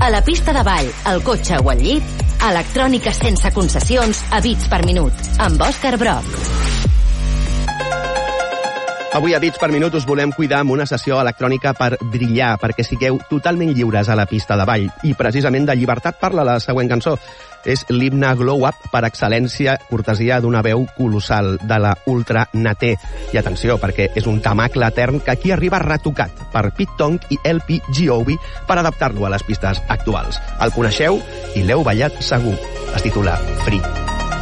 A la pista de ball, al cotxe o al llit, electrònica sense concessions a bits per minut, amb Òscar Broc. Avui a Bits per Minut us volem cuidar amb una sessió electrònica per brillar, perquè sigueu totalment lliures a la pista de ball. I precisament de llibertat parla la següent cançó. És l'himne Glow Up per excel·lència, cortesia d'una veu colossal, de la Ultra Naté. I atenció, perquè és un tamacle etern que aquí arriba retocat per Pete Tong i LP Giove per adaptar-lo a les pistes actuals. El coneixeu i l'heu ballat segur. Es titula Free.